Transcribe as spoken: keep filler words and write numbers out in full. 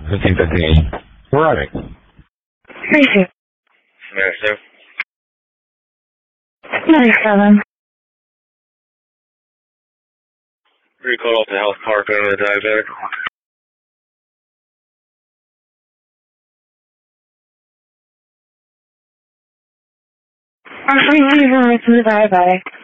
fifteen fifteen. Where are they? Three two. Massive. ninety-seven. Pretty called off the house park under the diabetic. I'm free to the diabetic.